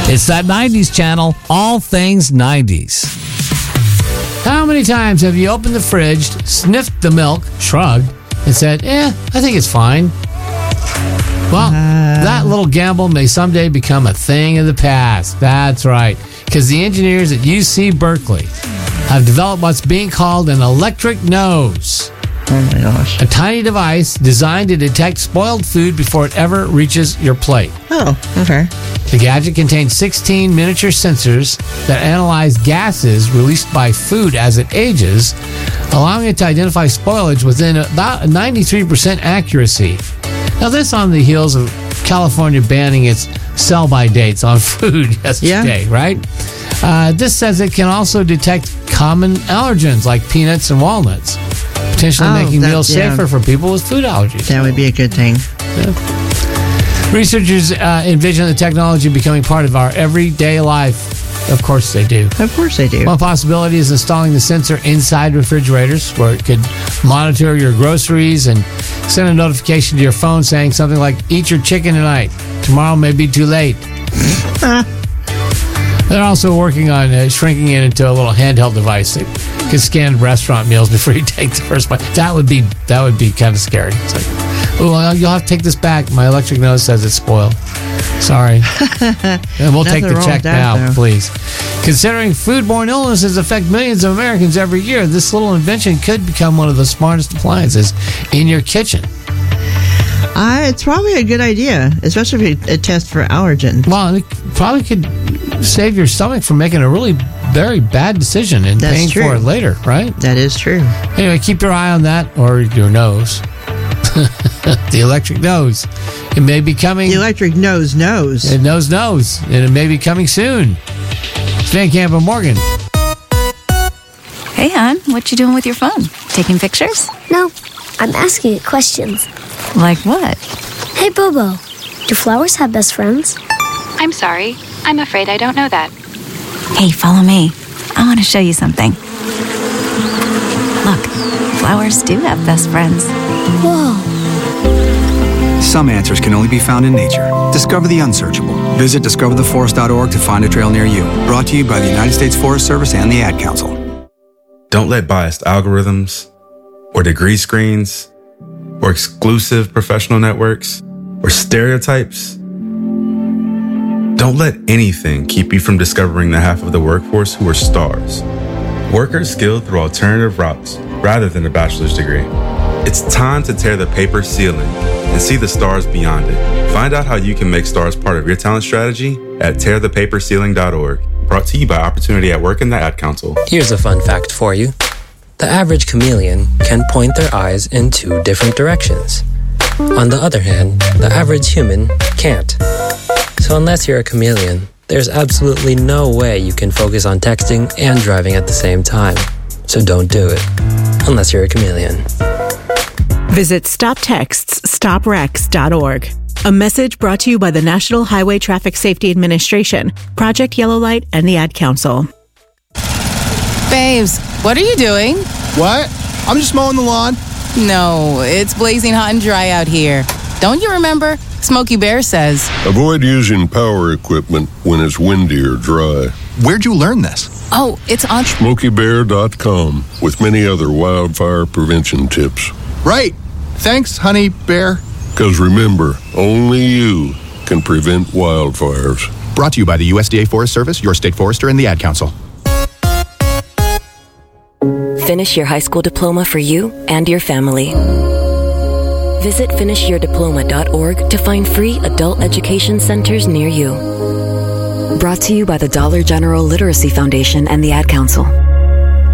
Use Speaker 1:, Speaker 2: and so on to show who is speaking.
Speaker 1: It's that 90s channel, all things 90s. How many times have you opened the fridge, sniffed the milk, shrugged, and said, I think it's fine? Well, that little gamble may someday become a thing of the past. That's right, because the engineers at UC Berkeley have developed what's being called an electric nose.
Speaker 2: Oh my gosh.
Speaker 1: A tiny device designed to detect spoiled food before it ever reaches your plate.
Speaker 2: Oh, okay.
Speaker 1: The gadget contains 16 miniature sensors that analyze gases released by food as it ages, allowing it to identify spoilage within about 93% accuracy. Now, this on the heels of California banning its sell-by dates on food yesterday, right? This says it can also detect common allergens like peanuts and walnuts, potentially making meals safer for people with food allergies.
Speaker 2: That would be a good thing.
Speaker 1: Yeah. Researchers envision the technology becoming part of our everyday life. Of course they do.
Speaker 2: Of course they do.
Speaker 1: One possibility is installing the sensor inside refrigerators where it could monitor your groceries and send a notification to your phone saying something like, eat your chicken tonight. Tomorrow may be too late. They're also working on shrinking it into a little handheld device that can scan restaurant meals before you take the first bite. That would be kind of scary. It's like, well, you'll have to take this back. My electric nose says it's spoiled. Sorry. And we'll take the check now, please. Considering foodborne illnesses affect millions of Americans every year, this little invention could become one of the smartest appliances in your kitchen.
Speaker 2: It's probably a good idea, especially if it tests for allergens.
Speaker 1: Well, it probably could save your stomach from making a really very bad decision and paying for it later, right?
Speaker 2: That is true.
Speaker 1: Anyway, keep your eye on that, or your nose. The electric nose. It may be coming.
Speaker 2: The electric nose.
Speaker 1: It knows, and it may be coming soon. It's Van Camp and Morgan.
Speaker 3: Hey, hon, what you doing with your phone? Taking pictures?
Speaker 4: No, I'm asking it questions.
Speaker 3: Like what?
Speaker 4: Hey, Bobo, do flowers have best friends?
Speaker 5: I'm sorry. I'm afraid I don't know that.
Speaker 3: Hey, follow me. I want to show you something. Look, flowers do have best friends.
Speaker 4: Whoa.
Speaker 6: Some answers can only be found in nature. Discover the unsearchable. Visit discovertheforest.org to find a trail near you. Brought to you by the United States Forest Service and the Ad Council.
Speaker 7: Don't let biased algorithms or degree screens or exclusive professional networks or stereotypes. Don't let anything keep you from discovering the half of the workforce who are stars. Workers skilled through alternative routes rather than a bachelor's degree. It's time to tear the paper ceiling and see the stars beyond it. Find out how you can make stars part of your talent strategy at tearthepaperceiling.org. Brought to you by Opportunity at Work and the Ad Council.
Speaker 8: Here's a fun fact for you. The average chameleon can point their eyes in 2 different directions. On the other hand, the average human can't. So unless you're a chameleon, there's absolutely no way you can focus on texting and driving at the same time. So don't do it. Unless you're a chameleon.
Speaker 9: Visit StopTextsStopWrecks.org. A message brought to you by the National Highway Traffic Safety Administration, Project Yellow Light, and the Ad Council.
Speaker 10: Babes, what are you doing?
Speaker 11: What? I'm just mowing the lawn.
Speaker 10: No, it's blazing hot and dry out here. Don't you remember? Smokey Bear says,
Speaker 12: avoid using power equipment when it's windy or dry.
Speaker 11: Where'd you learn this?
Speaker 10: Oh, it's on
Speaker 12: SmokeyBear.com with many other wildfire prevention tips.
Speaker 11: Right. Thanks, Honey Bear.
Speaker 12: Because remember, only you can prevent wildfires.
Speaker 11: Brought to you by the USDA Forest Service, your state forester, and the Ad Council.
Speaker 13: Finish your high school diploma for you and your family. Visit finishyourdiploma.org to find free adult education centers near you. Brought to you by the Dollar General Literacy Foundation and the Ad Council.